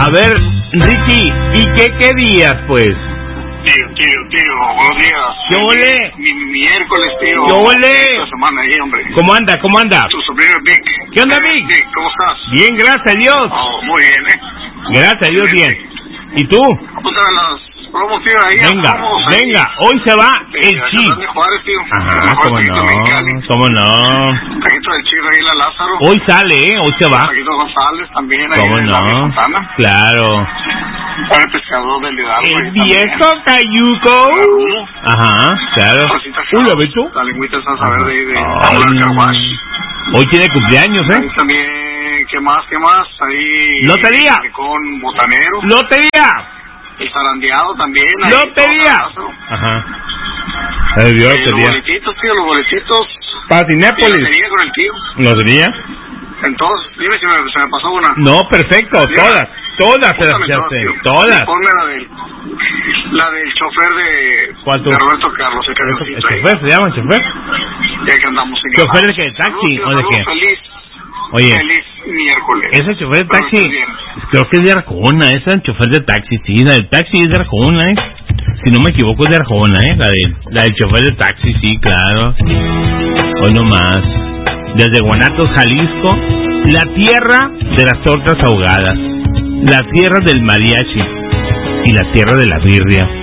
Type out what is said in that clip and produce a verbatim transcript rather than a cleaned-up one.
A ver, Ricky, ¿y qué querías, pues? Tío, tío, tío, buenos días. ¿Qué ole? Mi, mi miércoles, tío. ¿Qué ole? Esta semana ahí, hombre. ¿Cómo anda? ¿Cómo anda? Tu sobrino Vic. ¿Qué onda, Vic? Vic, ¿cómo estás? Bien, gracias a Dios. Oh, muy bien, ¿eh? Gracias a Dios, bien. ¿Y tú? Apunta a las promos, tío, ahí. Venga, vamos, ahí. venga, hoy se va Sí, el a chi. Fernández de Juárez, tío. Ajá, cómo no, cómo no. Taquito del Chirro ahí, la Lázaro. Hoy sale, ¿eh? Hoy se va. Taquito González también, ahí. ¿Cómo en la no? Fontana. Claro. Para el pescador del Hidalgo. El ahí viejo también. cayuco. Claro. Ajá, claro. Cositas Uy, que- ¿la ves tú? La lengüita de salsa verde ahí de Ay, Amor Carwash. hoy tiene cumpleaños, Ahí ¿eh? también, ¿qué más, qué más? Ahí... Lotería. Con botanero. ¡Lotería! El zarandeado también. Ahí, ¡Lotería! todo el Ajá. Ay, Dios, Eh, los lotería. boletitos, tío, los boletitos. Para Y Cinépolis. lotería con el tío. ¿Lotería? Entonces, dime si me, se me pasó una. No, perfecto, Mira, todas. Todas se las Apúntame todas, echaste. tío. Todas. Ponme la del... La del chofer de... ¿Cuál tú? De Roberto Carlos, el ¿El camioncito ahí. chofer se llama chofer? Ya que andamos en ¿Chofer Granada. de qué? ¿De taxi Saludos, o de saludos, qué? Feliz. Oye, Feliz miércoles. ese chofer de Espero taxi, estés bien. creo que es de Arjona, esa es el chofer de taxi, sí, la del taxi es de Arjona, ¿eh? Si no me equivoco es de Arjona, ¿eh? La, de, la del chofer de taxi, sí, claro. Hoy nomás. Desde Guanatos, Jalisco, la tierra de las tortas ahogadas, la tierra del mariachi y la tierra de la birria.